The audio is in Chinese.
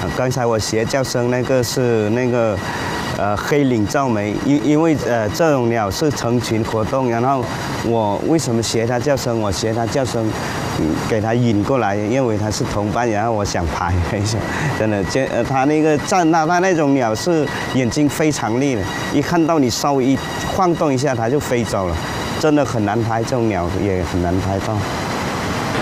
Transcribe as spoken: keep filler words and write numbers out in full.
刚才我学叫声那个是那个。 呃，黑领噪眉，因因为呃这种鸟是成群活动，然后我为什么学它叫声？我学它叫声，嗯、给它引过来，因为它是同伴，然后我想拍一下，真的，这呃它那个站那它那种鸟是眼睛非常利的，一看到你稍微一晃动一下，它就飞走了，真的很难拍，这种鸟也很难拍到。